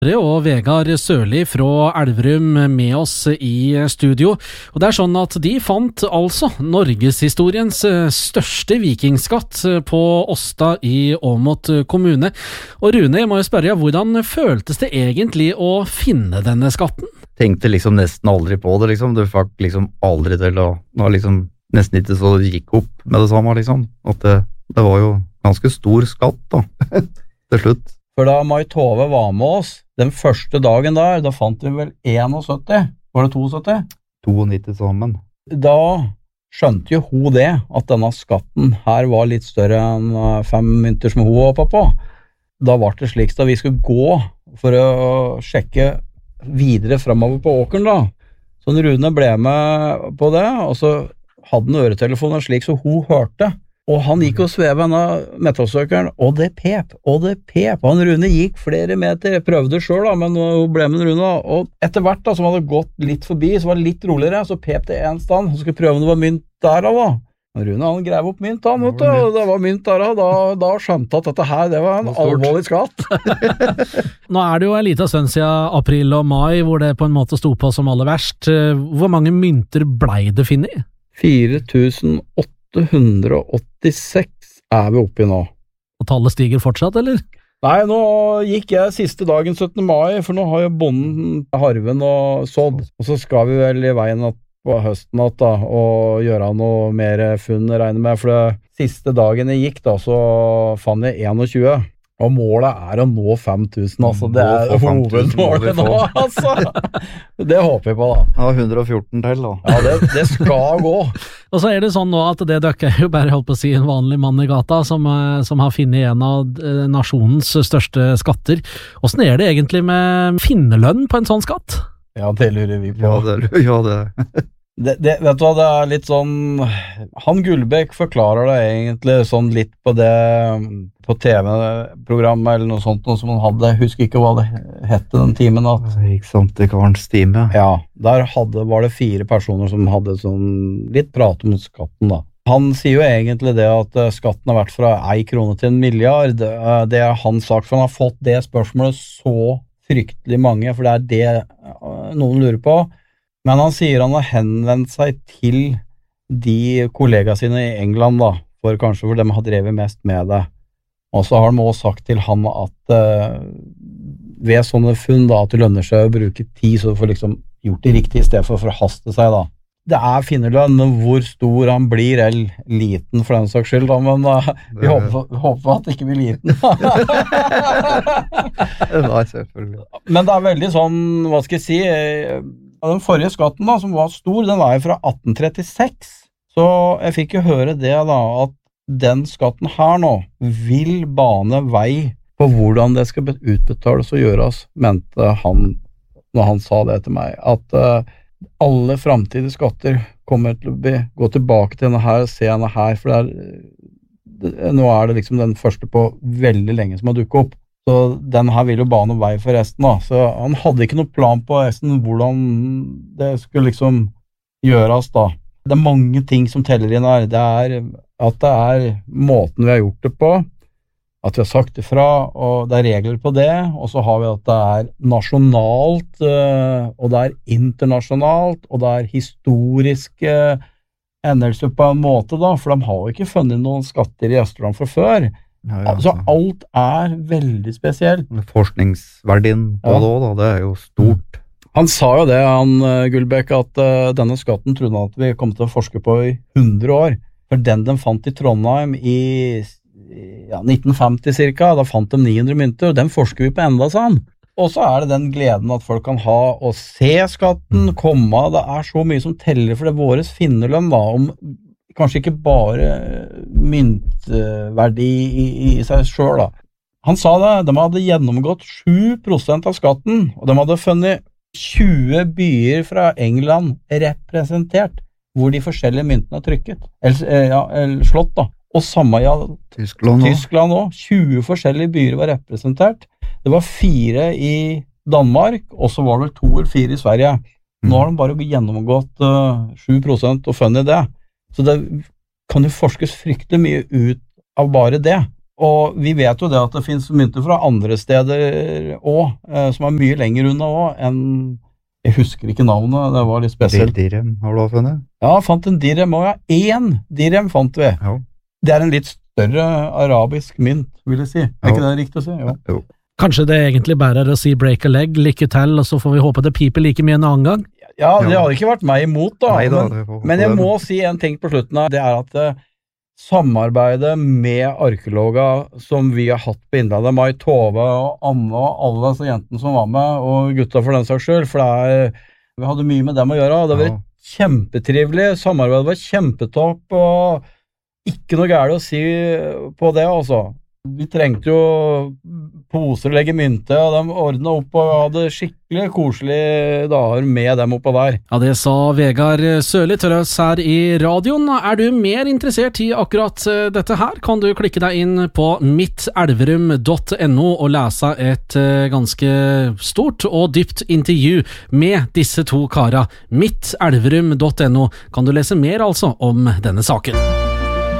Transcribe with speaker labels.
Speaker 1: Og Vegard Sørli fra Elverum med oss i studio. Og det sånn at de fant altså Norgeshistoriens største vikingskatt på Åsta i Åmot kommune. Og Rune, jeg må jo spørre, hvordan føltes det egentlig å finne denne skatten?
Speaker 2: Tenkte liksom nesten aldri på det, liksom. Du fikk liksom aldri til å, det var liksom nesten ikke så det gikk opp med det samme, liksom. At det var jo ganske stor skatt da, til slutt.
Speaker 3: For da Mai Tove var med oss, den første dagen der, da fant vi vel 71, var det 72?
Speaker 2: 92 sammen.
Speaker 3: Da skjønte jo hun det, at denne skatten her var litt større enn 5 mynter som hun hoppet på. Da var det slik at vi skulle gå for å sjekke videre fremover på åkeren da. Så Rune ble med på det, og så hadde han øretelefoner slik så hun hørte. Og han gikk og sveve denne metallsøkeren, og det pep. Han Rune gikk flere meter, jeg prøvde selv da, men hun ble med Rune da. Og etter hvert da, som hadde gått litt forbi, så var det litt roligere, så pep det en stand, så skulle prøve om det var mynt der da. Men Rune, han grev opp mynt han, vet du, og det var mynt der da skjønte at dette her, det var en alvorlig skatt.
Speaker 1: Nå det jo en liten stund siden april og mai, hvor det på en måte stod på som aller verst. Hvor mange mynter ble det finnet?
Speaker 3: 4886 vi oppe i nå.
Speaker 1: Og tallet stiger fortsatt, eller?
Speaker 3: Nei, nå gikk jeg siste dagen 17. mai, for nå har jo bonden harven og sådd, og så skal vi vel i veien på høsten da, og gjøre noe mer funn, regner med, for det siste dagen jeg gikk da, så fant jeg 21, og målet å nå 5000, altså, det hovedmålet nå, altså. Det håper jeg på da.
Speaker 2: Ja, 114 til da.
Speaker 3: Ja, det skal gå.
Speaker 1: Og så det sånn nå at det døkker jo bare holdt på å si en vanlig mann i gata som har finnet en av nasjonens største skatter. Hvordan det egentlig med finnerlønn på en sånn skatt?
Speaker 3: Ja, det lurer vi på.
Speaker 2: Ja, det.
Speaker 3: Vet du hva, det litt sånn, han Gullbæk forklarer det egentlig sånn litt på det, på TV-programmet eller noe sånt, noe som han hadde, jeg husker ikke hva det hette den timen.
Speaker 2: Ikke sant, det var en stime.
Speaker 3: Ja, der var det 4 personer som hadde sånn litt prat om skatten da. Han sier jo egentlig det at skatten har vært fra 1 krone til 1 milliard, det hans sak, for han har fått det spørsmålet så fryktelig mange, for det noen lurer på. Men han sier han har henvendt seg til de kollegaene sine i England da, for kanskje for dem har drevet mest med det. Og så har de også sagt til han at ved sånne funn da, at det lønner seg å bruke tid, så du får liksom gjort det riktig i stedet for å forhaste seg da. Det finnerlønn, hvor stor han blir, eller liten for den saks skyld da, men vi håper at det ikke blir liten.
Speaker 2: Nei, selvfølgelig.
Speaker 3: Men det veldig sånn, hva skal jeg si, den forrige skatten da, som var stor, den jo fra 1836, så jeg fikk jo høre det da, at den skatten her nå vil bane vei på hvordan det skal utbetales og gjøres, mente han, når han sa det til meg, at alle fremtidige skatter kommer til å gå tilbake til denne her, se denne her, for nå det liksom den første på veldig lenge som har dukket opp. Så den her vil jo bane vei for resten da. Så han hadde ikke noe plan på resten hvordan det skulle liksom gjøres da. Det mange ting som teller inn her. Det at det måten vi har gjort det på, at vi har sagt ifra, og det regler på det, og så har vi at det nasjonalt, og det internasjonalt, og det historiske endelser på en måte da, for de har jo ikke funnet noen skatter i Østland fra før. Ja, så alt veldig spesielt.
Speaker 2: Forskningsverdien på det også, da, det jo stort.
Speaker 3: Han sa jo det, han Gullbæk, at denne skatten trodde han at vi kom til å forske på i 100 år, for den fant i Trondheim i 1950 cirka, da fant de 900 mynter, og den forsker vi på enda, sa han. Og så det den gleden at folk kan ha å se skatten komme, det så mye som teller for det våres finnerlønn da, om kanskje ikke bare myntverdi i seg selv da. Han sa det, de hadde gjennomgått 7% av skatten, og de hadde funnet 20 byer fra England representert, hvor de forskjellige myntene trykket, eller slått da. Og samme i Tyskland også. 20 forskjellige byer var representert. Det var 4 i Danmark, og så var det 2 eller 4 i Sverige. Nå har de bare gjennomgått 7% og funnet det. Så det kan jo forskes fryktelig mye ut av bare det. Og vi vet jo det at det finnes mynter fra andre steder også, som er mye lenger unna også, enn, jeg husker ikke navnet, det var litt spesielt.
Speaker 2: Dirhem, har du funnet?
Speaker 3: Ja, fant en dirhem også, ja. 1 dirhem fant vi.
Speaker 2: Ja.
Speaker 3: Det er en litt større arabisk mynt, vil jeg si. Er ikke det riktig å si? Jo.
Speaker 1: Kanskje det egentlig bare er å si break a leg, lykke til, og så får vi håpe det piper like mye en annen gang?
Speaker 3: Ja, det hadde ikke vært meg imot da,
Speaker 2: Neida,
Speaker 3: men jeg må si en ting på slutten her, det er at samarbeidet med arkeologer som vi har hatt på Innlandet, Mai Tove og Anne og alle disse jentene som var med, og gutta for den saks skyld, for vi hadde mye med dem å gjøre, det var kjempetrivelig, samarbeidet var kjempetopp, og ikke noe gærent å si på det, altså. Vi trengte jo poser å legge mynte, og de ordnet opp og hadde skikkelig koselige dager med dem oppå der.
Speaker 1: Ja, det sa Vegard Sørli til oss her i radioen. Er du mer interessert i akkurat dette her, kan du klikke deg inn på mittelverum.no og lese et ganske stort og dypt intervju med disse to kara. Mittelverum.no kan du lese mer altså om denne saken.